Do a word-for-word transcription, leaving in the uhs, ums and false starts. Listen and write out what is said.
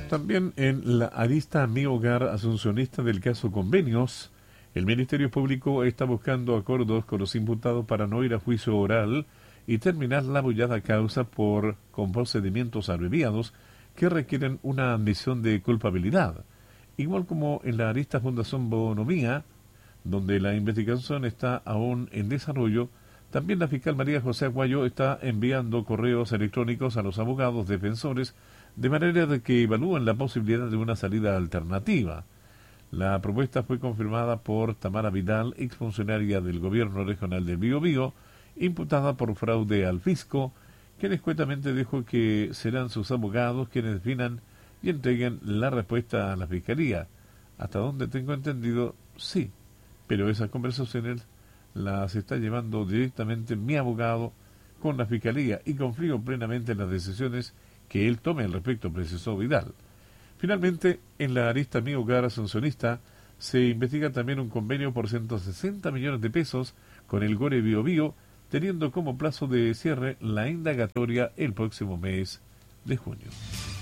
También en la arista Mi Hogar asuncionista del caso Convenios, el Ministerio Público está buscando acuerdos con los imputados para no ir a juicio oral y terminar la bullada causa por con procedimientos abreviados que requieren una admisión de culpabilidad, igual como en la arista Fundación Bonomía, donde la investigación está aún en desarrollo. También la fiscal María José Aguayo está enviando correos electrónicos a los abogados defensores de manera de que evalúen la posibilidad de una salida alternativa. La propuesta fue confirmada por Tamara Vidal, exfuncionaria del Gobierno Regional del Biobío, imputada por fraude al fisco, quien escuetamente dijo que serán sus abogados quienes definan y entreguen la respuesta a la Fiscalía. Hasta donde tengo entendido, sí, pero esas conversaciones las está llevando directamente mi abogado con la Fiscalía y confío plenamente en las decisiones que él tome al respecto, precisó Vidal. Finalmente, en la arista Mi Hogar asuncionista se investiga también un convenio por ciento sesenta millones de pesos con el Gore Biobío, teniendo como plazo de cierre la indagatoria el próximo mes de junio.